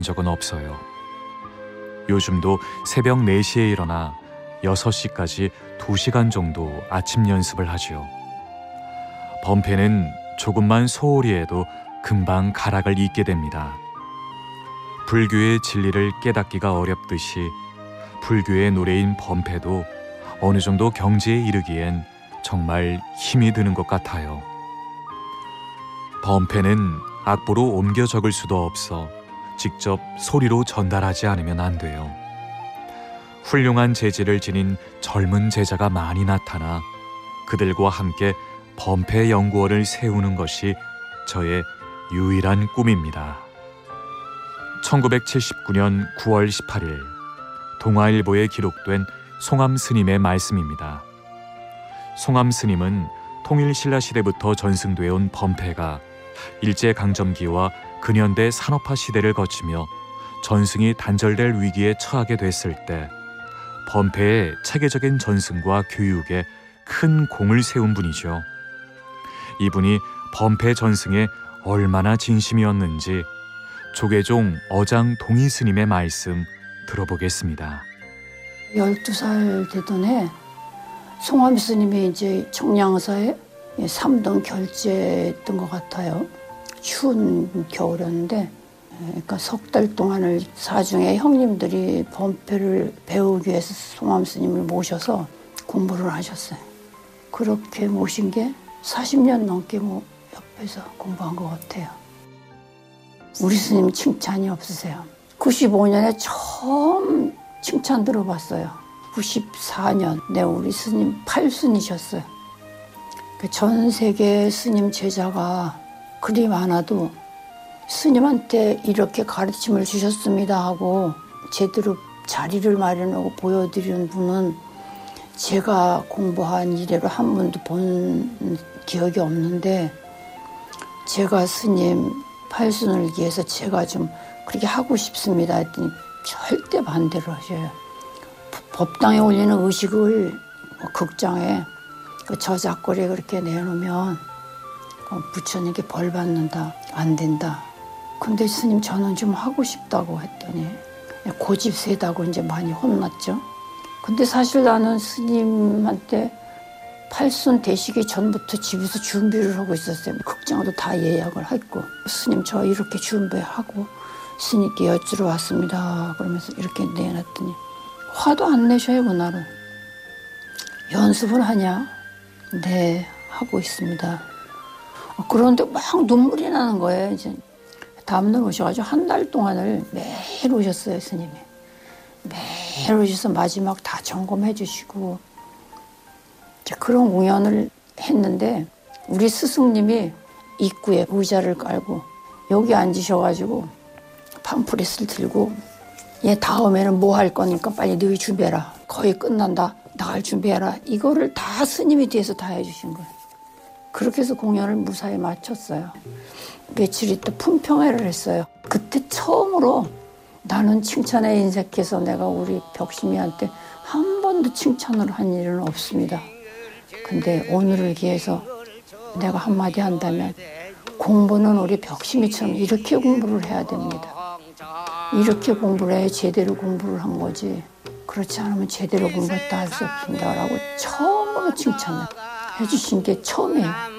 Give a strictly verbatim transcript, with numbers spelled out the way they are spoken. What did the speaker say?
적은 없어요. 요즘도 새벽 네 시에 일어나 여섯 시까지 두 시간 정도 아침 연습을 하지요. 범패는 조금만 소홀히 해도 금방 가락을 잇게 됩니다. 불교의 진리를 깨닫기가 어렵듯이 불교의 노래인 범패도 어느 정도 경지에 이르기엔 정말 힘이 드는 것 같아요. 범패는 악보로 옮겨 적을 수도 없어 직접 소리로 전달하지 않으면 안 돼요. 훌륭한 재질을 지닌 젊은 제자가 많이 나타나 그들과 함께 범패 연구원을 세우는 것이 저의 유일한 꿈입니다. 천구백칠십구 년 구월 십팔일 동아일보에 기록된 송암 스님의 말씀입니다. 송암 스님은 통일신라 시대부터 전승되어 온 범패가 일제강점기와 근현대 산업화 시대를 거치며 전승이 단절될 위기에 처하게 됐을 때 범패의 체계적인 전승과 교육에 큰 공을 세운 분이죠. 이분이 범패 전승에 얼마나 진심이었는지 조계종 어장 동의 스님의 말씀 들어보겠습니다. 열두 살 되던 해 송암 스님이 이제 청량사에 삼 등 결제했던 것 같아요. 추운 겨울이었는데, 그러니까 석 달 동안을 사중에 형님들이 범패를 배우기 위해서 송암 스님을 모셔서 공부를 하셨어요. 그렇게 모신 게 사십 년 넘게 뭐 옆에서 공부한 것 같아요. 우리 스님 칭찬이 없으세요. 구십오 년에 처음 칭찬 들어봤어요. 구십사 년, 네, 우리 스님 팔순이셨어요. 전 세계 스님 제자가 그리 많아도 스님한테 이렇게 가르침을 주셨습니다 하고 제대로 자리를 마련하고 보여드리는 분은 제가 공부한 이래로 한 번도 본 기억이 없는데, 제가 스님 팔순을 위해서 제가 좀 그렇게 하고 싶습니다 했더니 절대 반대를 하셔요. 법당에 올리는 의식을 극장에 그 저작거리에 그렇게 내놓으면 부처님께 벌 받는다, 안 된다. 근데 스님 저는 좀 하고 싶다고 했더니 고집 세다고 이제 많이 혼났죠. 근데 사실 나는 스님한테 팔순 되시기 전부터 집에서 준비를 하고 있었어요. 극장도 다 예약을 했고, 스님 저 이렇게 준비하고 스님께 여쭈러 왔습니다 그러면서 이렇게 내놨더니 화도 안 내셔요. 그날은 연습을 하냐? 네, 하고 있습니다. 그런데 막 눈물이 나는 거예요. 이제 다음날 오셔가지고 한 달 동안을 매일 오셨어요. 스님이 매일 오셔서 마지막 다 점검해 주시고 이제 그런 공연을 했는데, 우리 스승님이 입구에 의자를 깔고 여기 앉으셔가지고 팜프렛을 들고, 얘 다음에는 뭐 할 거니까 빨리 너희 준비해라, 거의 끝난다, 나갈 준비해라, 이거를 다 스님이 뒤에서 다 해주신 거예요. 그렇게 해서 공연을 무사히 마쳤어요. 며칠 있다 품평회를 했어요. 그때 처음으로 나는 칭찬에 인색해서 내가 우리 벽심이한테 한 번도 칭찬을 한 일은 없습니다. 근데 오늘을 기해서 내가 한마디 한다면, 공부는 우리 벽심이처럼 이렇게 공부를 해야 됩니다. 이렇게 공부를 해야 제대로 공부를 한 거지, 그렇지 않으면 제대로 공부했다 할 수 없습니다 라고 처음으로 칭찬을 해주신 게 처음이에요.